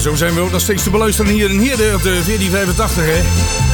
zo zijn we ook nog steeds te beluisteren hier in Heerde op de 1485, hè.